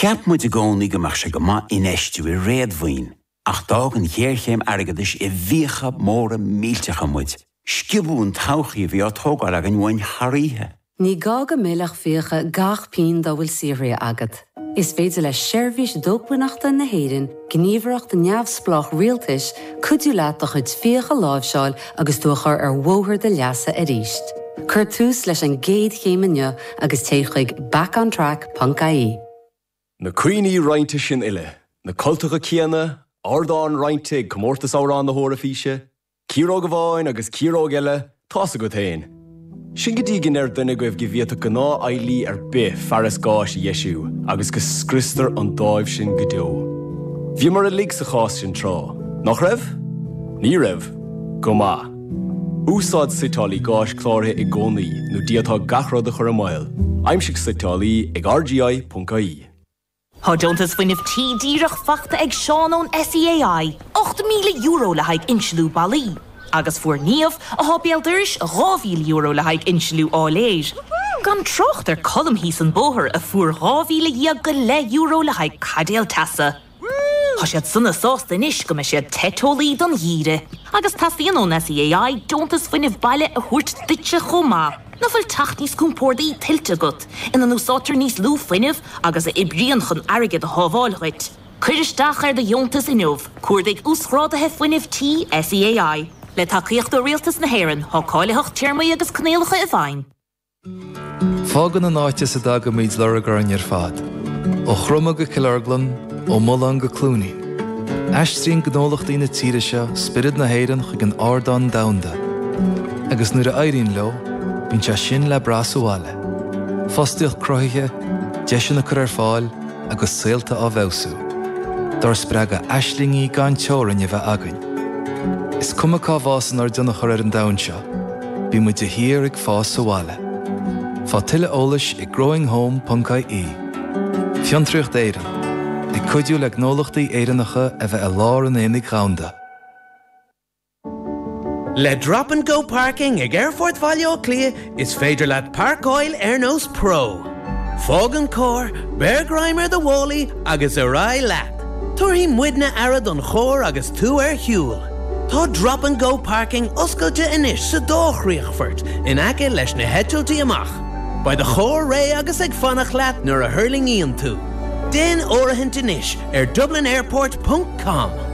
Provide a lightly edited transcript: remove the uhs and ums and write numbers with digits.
Cheap moet gcónaí go mar se go ma inéistú I réadmhaoin, ach dágan chéirchéim airgeadis I bhíocha móra míltecha muid. Scibún tauchaí bhí átógáil ag an bhain tharíthe. Ní gaga millach fíocha gach pín dá bhfuil siria agad. Is féidir le seirbhís dógbuachta na héireann, gníomhreacht de neamhsplách rialtais, cuidú leat do chuid fíocha láimhseáil agus dúchar mhóthar de leasa a ríist. Cur tús leis an géad chéimeanne agus téigh backontrack.ie. Na cuioine rointe sin ile, na cultacha céanna, ardán rointe comórtas árán na hóra físe, círó go bháin agus círó geile, tása go tain. Sin go dtí gin duine go bh gibhíota go ná ailí bith fearras gáis Iesú, agus go scristar an dáibh sin go deo. Bhí mar a lig sa chás sin trá. Nach raibh? Ní raibh. Go má. Úsáid sitálaí gáis chlártha I gcónaí nó diatá gachrád a chur amáil. Aimsigh sitálaí ag rgi.ie. Tá Jonas faoineh tí díreach fachta ag Seanón SEAI, €8,000 le haig insilú bailí. Agus fuair níomh a hábéaldiris €2,000 le haig insilú áléir. Gan trocht colm hís an bóthir a fuair €2,000 go le le haig cadéal tasa. Tá siad sunna sásta inis go me siad tetólaí don híre. Agus tasíonón SEAI Jonas faoineh baile a thuirt duitse chomá. Na bhfuil tachtníos cúmpórdaí tiltte gut, ina núsátar níos lú faoineh agus a ibríon chun airgid a hábháilghait. Cuiristeach ar de Jontas inmh, cuairdaigh úsrádathe faoineh tí SEAI. Le takeíocht do rialtas na héireann, hácáileach tíirmaí agus cnéalacha I bhain. Fágan an áite sa dag go míid leragar an ar fad. Ó chruma go Killarglan, ó Mullan go Clúnaí. Aistrín gnólachtaí na tíre seo, spirid na héireann chuig an ardán damhanda. Agus nuair a éiríonn leo, bíonn sé sin le brasúáile. Fostaíocht cruthaithe, deisianna chur ar fáil agus saolta á bhebhsú. Dar spreaga aislingaí gan teorann a bheith againn. Is cumacá bhásan ar duna chur ar an damhan seo, bí muid de hír ag fás súáile. Fá tuile eolais I growinghome.ie. Fiontraíocht éireann, ag cuidiú le gnólachtaí éireannacha a bheith a lár an éanaigh ghaunda. Le drop and go parking ag Airfort Valio Clia is féidir leat Park Oil Airnos Pro. Fógan cór, Bear Grimer the Wally agus a rai leat. Tuairtí muidna airad an chór agus tú hiúil. Tá drop and go parking oscailte inis sa dóchríochfort in aice leis na heitiltí amach. By the chór ré agus ag fannach leat nuair a hurling íon tú. Den orithint inis ar dublinairport.com.